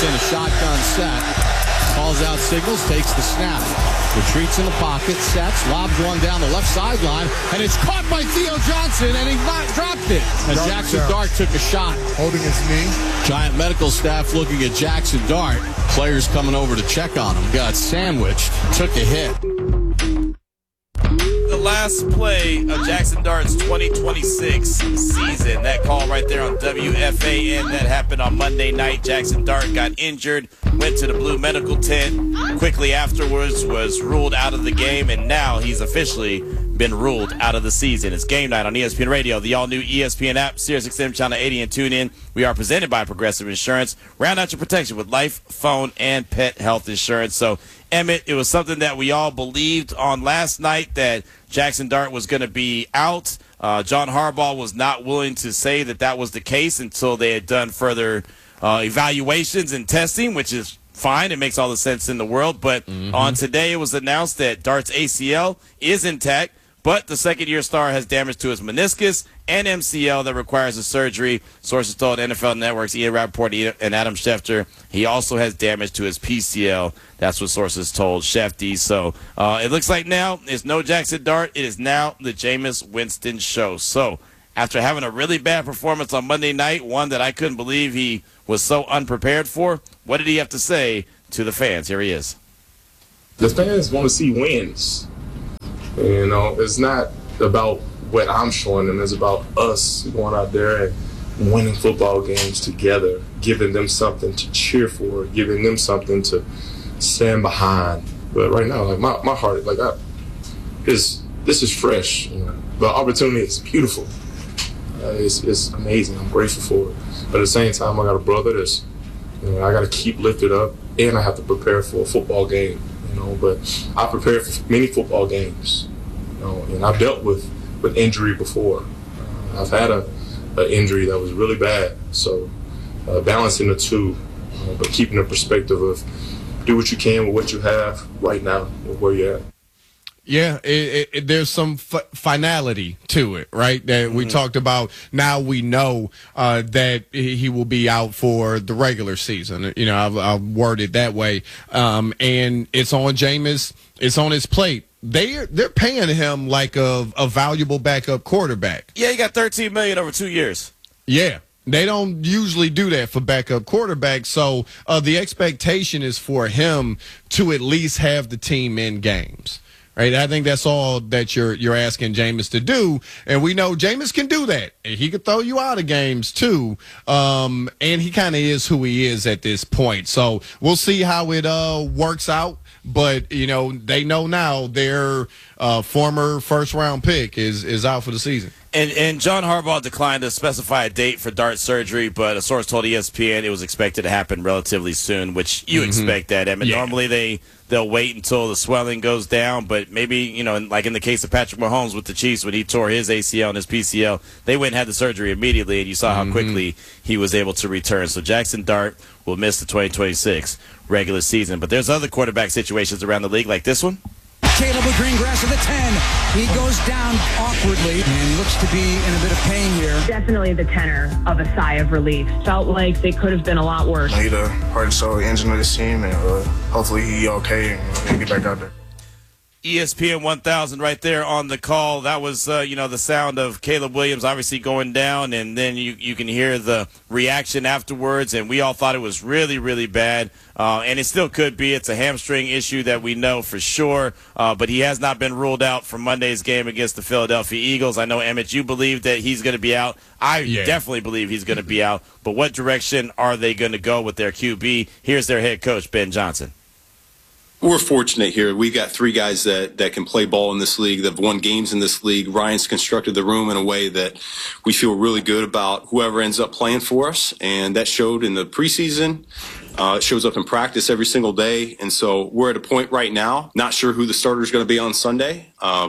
Sets in a shotgun set. Calls out signals, takes the snap. Retreats in the pocket, sets, lobs one down the left sideline, and it's caught by Theo Johnson, and he dropped it. As Jackson Dart took a shot. Holding his knee. Giant medical staff looking at Jackson Dart. Players coming over to check on him. Got sandwiched, took a hit. The last play of Jackson Dart's 2026 season. That call right there on WFAN, that happened on Monday night. Jackson Dart got injured, went to the Blue Medical tent. Quickly afterwards was ruled out of the game, and now he's officially been ruled out of the season. It's Game Night on ESPN Radio, the all-new ESPN app, SiriusXM Channel 80, and tune in. We are presented by Progressive Insurance. Round out your protection with life, phone, and pet health insurance. So, Emmett, it was something that we all believed on last night, that Jackson Dart was going to be out. John Harbaugh was not willing to say that that was the case until they had done further evaluations and testing, which is fine. It makes all the sense in the world. But on today, it was announced that Dart's ACL is intact, but the second-year star has damage to his meniscus and MCL that requires a surgery. Sources told NFL Network's Ian Rappaport and Adam Schefter he also has damage to his PCL. That's what sources told Shefty. So it looks like now it's no Jackson Dart. It is now the Jameis Winston show. So after having a really bad performance on Monday night, one that I couldn't believe he was so unprepared for, what did he have to say to the fans? Here he is. The fans want to see wins. You know, it's not about what I'm showing them. It's about us going out there and winning football games together, giving them something to cheer for, giving them something to stand behind. But right now, like my heart, like this is fresh. You know, the opportunity is beautiful. It's amazing. I'm grateful for it. But at the same time, I got a brother that's, you know, I got to keep lifted up, and I have to prepare for a football game. You know, but I prepared for many football games, you know, and I've dealt with injury before. I've had an injury that was really bad. So balancing the two, but keeping the perspective of do what you can with what you have right now, with where you're at. Yeah, there's some finality to it, right? That we talked about. Now we know that he will be out for the regular season. You know, I'll word it that way. And it's on Jameis. It's on his plate. They're paying him like a valuable backup quarterback. Yeah, he got $13 million over 2 years. Yeah. They don't usually do that for backup quarterbacks, so the expectation is for him to at least have the team in games. Right, I think that's all that you're asking Jameis to do, and we know Jameis can do that. He could throw you out of games too, and he kind of is who he is at this point. So we'll see how it works out. But you know, they know now their former first-round pick is out for the season. And John Harbaugh declined to specify a date for Dart's surgery, but a source told ESPN it was expected to happen relatively soon, which you expect that. I mean, normally they'll wait until the swelling goes down, but maybe, you know, like in the case of Patrick Mahomes with the Chiefs when he tore his ACL and his PCL, they went and had the surgery immediately, and you saw how quickly he was able to return. So Jackson Dart will miss the 2026 regular season. But there's other quarterback situations around the league like this one. Caleb with Greengrass at the 10. He goes down awkwardly and looks to be in a bit of pain here. Definitely the tenor of a sigh of relief. Felt like they could have been a lot worse. He's the heart and soul engine of this team, and hopefully he's okay and he'll get back out there. ESPN 1000 right there on the call. That was, the sound of Caleb Williams obviously going down, and then you can hear the reaction afterwards, and we all thought it was really, really bad, and it still could be. It's a hamstring issue that we know for sure, but he has not been ruled out for Monday's game against the Philadelphia Eagles. I know, Emmett, you believe that he's going to be out. I definitely believe he's going to be out, but what direction are they going to go with their QB? Here's their head coach, Ben Johnson. We're fortunate here. We've got three guys that can play ball in this league, that have won games in this league. Ryan's constructed the room in a way that we feel really good about whoever ends up playing for us, and that showed in the preseason. It shows up in practice every single day, and so we're at a point right now, not sure who the starter is going to be on Sunday,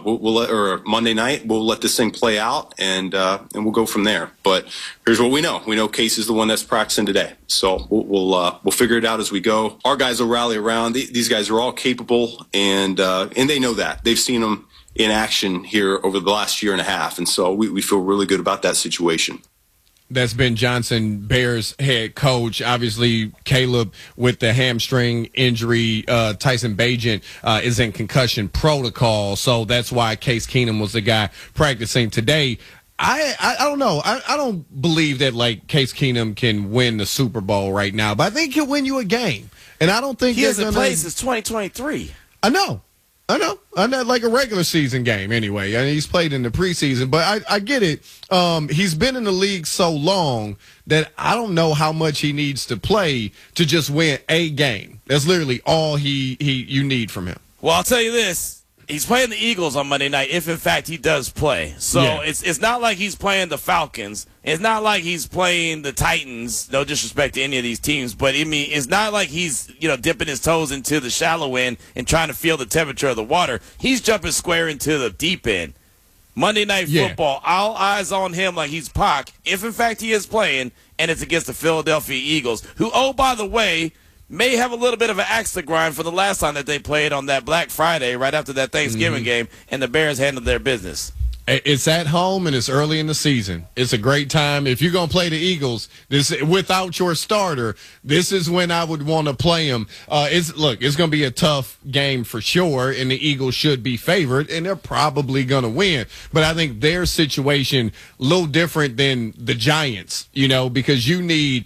or Monday night. We'll let this thing play out, and we'll go from there. But here's what we know: we know Case is the one that's practicing today, so we'll figure it out as we go. Our guys will rally around. These guys are all capable, and they know that. They've seen them in action here over the last year and a half, and so we feel really good about that situation. that's Ben Johnson, Bears head coach. Obviously, Caleb with the hamstring injury. Tyson Bagent is in concussion protocol, so that's why Case Keenum was the guy practicing today. I don't know. I don't believe that, like, Case Keenum can win the Super Bowl right now, but I think he'll win you a game. And I don't think he hasn't played since 2023. I know. Like a regular season game anyway. I mean, he's played in the preseason, but I get it. He's been in the league so long that I don't know how much he needs to play to just win a game. That's literally all you need from him. Well, I'll tell you this. He's playing the Eagles on Monday night, if in fact he does play. So yeah. It's not like he's playing the Falcons. It's not like he's playing the Titans. No disrespect to any of these teams, but I mean, it's not like he's dipping his toes into the shallow end and trying to feel the temperature of the water. He's jumping square into the deep end. Monday Night Football, all eyes on him like he's Pac, if in fact he is playing, and it's against the Philadelphia Eagles, who, oh, by the way, may have a little bit of an axe to grind for the last time that they played on that Black Friday right after that Thanksgiving game, and the Bears handled their business. It's at home, and it's early in the season. It's a great time. If you're going to play the Eagles without your starter, this is when I would want to play them. It's going to be a tough game for sure, and the Eagles should be favored, and they're probably going to win. But I think their situation a little different than the Giants, because you need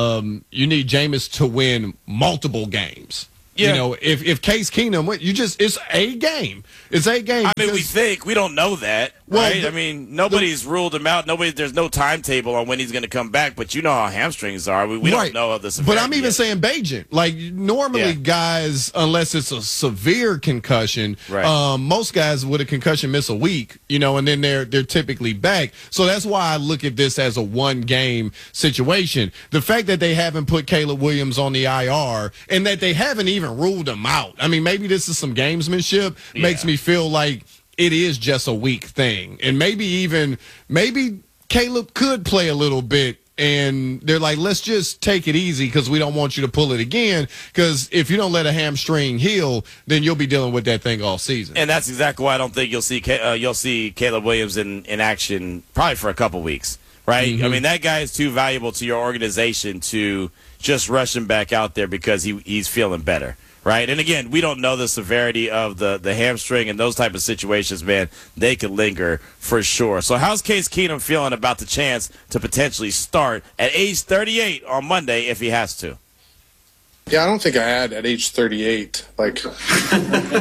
Jameis to win multiple games. Yeah. If Case Keenum went, it's a game. It's a game. I mean, we don't know that, right? I mean, nobody's ruled him out. There's no timetable on when he's going to come back, but you know how hamstrings are. We don't know of the severity. But I'm even saying Bagent. Like, normally guys, unless it's a severe concussion, most guys with a concussion miss a week, and then they're typically back. So that's why I look at this as a one-game situation. The fact that they haven't put Caleb Williams on the IR and that they haven't even ruled him out. I mean, maybe this is some gamesmanship. Makes me feel like it is just a week thing. And maybe Caleb could play a little bit, and they're like, let's just take it easy because we don't want you to pull it again, because if you don't let a hamstring heal, then you'll be dealing with that thing all season. And that's exactly why I don't think you'll see Caleb Williams in action probably for a couple weeks, right? Mm-hmm. I mean, that guy is too valuable to your organization to just rush him back out there because he's feeling better, right? And again, we don't know the severity of the hamstring, and those type of situations, man, they could linger for sure. So how's Case Keenum feeling about the chance to potentially start at age 38 on Monday if he has to? Yeah, I don't think I had at age 38. Like, I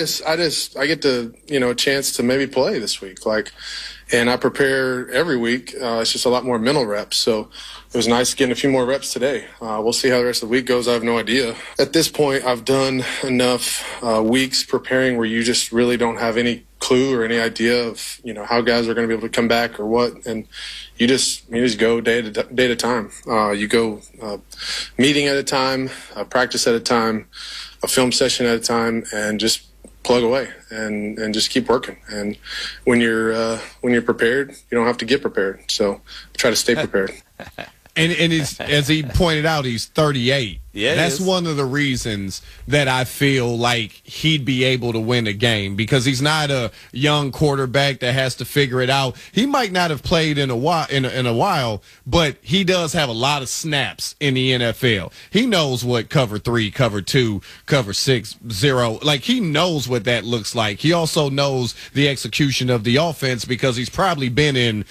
get to, a chance to maybe play this week. And I prepare every week. It's just a lot more mental reps. So it was nice getting a few more reps today. We'll see how the rest of the week goes. I have no idea. At this point, I've done enough weeks preparing where you just really don't have any clue or any idea of, how guys are going to be able to come back or what. And you just go day at a time. You go meeting at a time, practice at a time, a film session at a time, and just plug away and just keep working. And when you're prepared, you don't have to get prepared. So try to stay prepared. And he's, as he pointed out, he's 38. Yeah, that's one of the reasons that I feel like he'd be able to win a game, because he's not a young quarterback that has to figure it out. He might not have played in a while, but he does have a lot of snaps in the NFL. He knows what cover 3, cover 2, cover 6, 0. Like, he knows what that looks like. He also knows the execution of the offense because he's probably been in,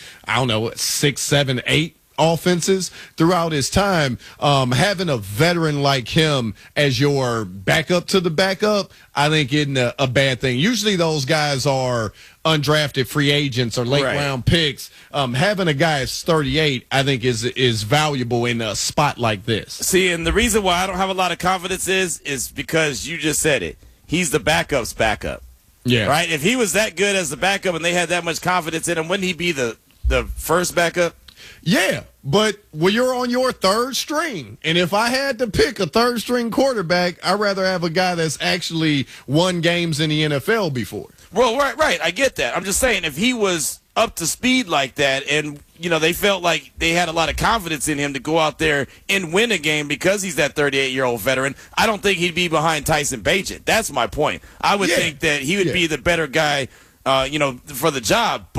6, 7, 8 offenses throughout his time. Having a veteran like him as your backup to the backup, I think isn't a bad thing. Usually those guys are undrafted free agents or late round picks. Having a guy that's 38, I think is valuable in a spot like this. See, and the reason why I don't have a lot of confidence is because you just said it. He's the backup's backup. Yeah. Right? If he was that good as the backup and they had that much confidence in him, wouldn't he be the first backup? Yeah, but when you're on your third string, and if I had to pick a third string quarterback, I'd rather have a guy that's actually won games in the NFL before. Well, right. I get that. I'm just saying, if he was up to speed like that and, they felt like they had a lot of confidence in him to go out there and win a game because he's that 38-year-old veteran, I don't think he'd be behind Tyson Bagent. That's my point. I would think that he would be the better guy, for the job, but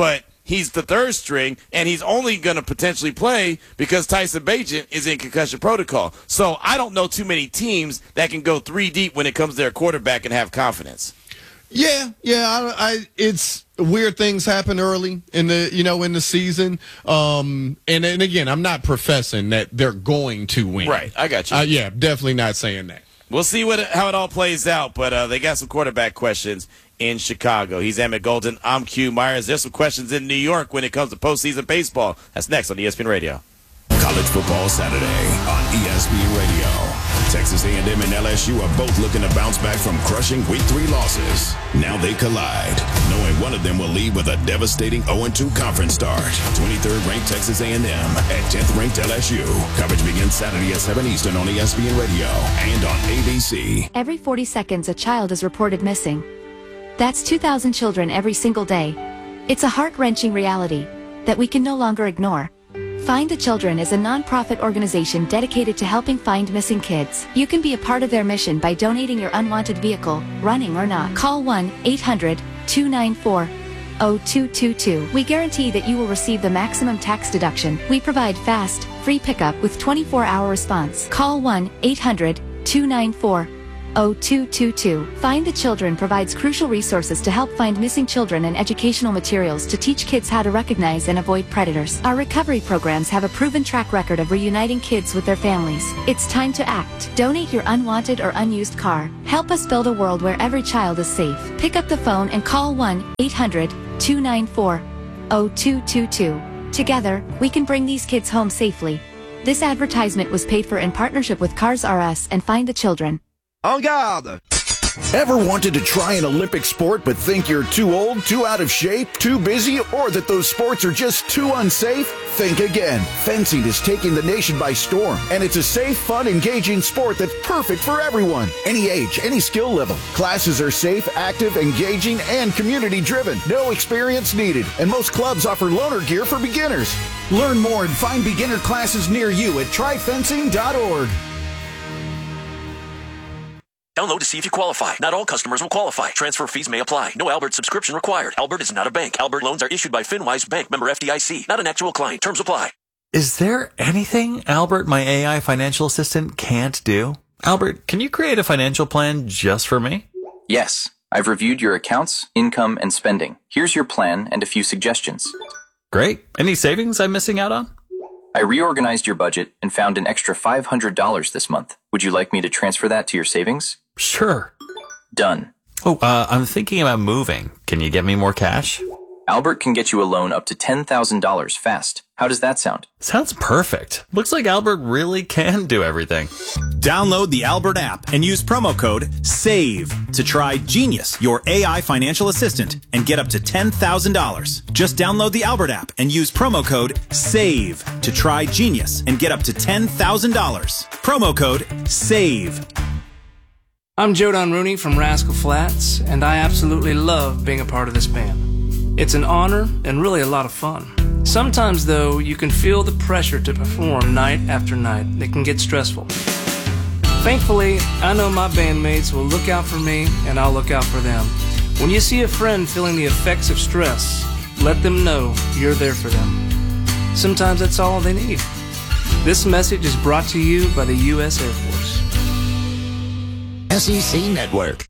he's the third string, and he's only going to potentially play because Tyson Bagent is in concussion protocol. So I don't know too many teams that can go 3 deep when it comes to their quarterback and have confidence. Yeah. It's weird things happen early in the season. And again, I'm not professing that they're going to win. Right, I got you. Yeah, definitely not saying that. We'll see how it all plays out, but they got some quarterback questions in Chicago. He's Emmett Golden. I'm Q Myers. There's some questions in New York when it comes to postseason baseball. That's next on ESPN Radio. College Football Saturday on ESPN Radio. Texas A&M and LSU are both looking to bounce back from crushing Week 3 losses. Now they collide, knowing one of them will leave with a devastating 0-2 conference start. 23rd ranked Texas A&M at 10th ranked LSU. Coverage begins Saturday at 7 Eastern on ESPN Radio and on ABC. Every 40 seconds, a child is reported missing. That's 2,000 children every single day. It's a heart-wrenching reality that we can no longer ignore. Find the Children is a non-profit organization dedicated to helping find missing kids. You can be a part of their mission by donating your unwanted vehicle, running or not. Call 1-800-294-0222. We guarantee that you will receive the maximum tax deduction. We provide fast, free pickup with 24-hour response. Call 1-800-294-0222. Find the Children provides crucial resources to help find missing children and educational materials to teach kids how to recognize and avoid predators. Our recovery programs have a proven track record of reuniting kids with their families. It's time to act. Donate your unwanted or unused car. Help us build a world where every child is safe. Pick up the phone and call 1-800-294-0222. Together, we can bring these kids home safely. This advertisement was paid for in partnership with Cars R Us and Find the Children. En garde! Ever wanted to try an Olympic sport but think you're too old, too out of shape, too busy, or that those sports are just too unsafe? Think again. Fencing is taking the nation by storm, and it's a safe, fun, engaging sport that's perfect for everyone. Any age, any skill level. Classes are safe, active, engaging, and community-driven. No experience needed, and most clubs offer loaner gear for beginners. Learn more and find beginner classes near you at tryfencing.org. Download to see if you qualify. Not all customers will qualify. Transfer fees may apply. No Albert subscription required. Albert is not a bank. Albert loans are issued by FinWise Bank, member FDIC. Not an actual client. Terms apply. Is there anything Albert, my AI financial assistant, can't do? Albert, can you create a financial plan just for me? Yes. I've reviewed your accounts, income, and spending. Here's your plan and a few suggestions. Great. Any savings I'm missing out on? I reorganized your budget and found an extra $500 this month. Would you like me to transfer that to your savings? Sure. Done. Oh, I'm thinking about moving. Can you get me more cash? Albert can get you a loan up to $10,000 fast. How does that sound? Sounds perfect. Looks like Albert really can do everything. Download the Albert app and use promo code SAVE to try Genius, your AI financial assistant, and get up to $10,000. Just download the Albert app and use promo code SAVE to try Genius and get up to $10,000. Promo code SAVE. I'm Joe Don Rooney from Rascal Flatts, and I absolutely love being a part of this band. It's an honor and really a lot of fun. Sometimes, though, you can feel the pressure to perform night after night. It can get stressful. Thankfully, I know my bandmates will look out for me, and I'll look out for them. When you see a friend feeling the effects of stress, let them know you're there for them. Sometimes that's all they need. This message is brought to you by the U.S. Air Force. SEC Network.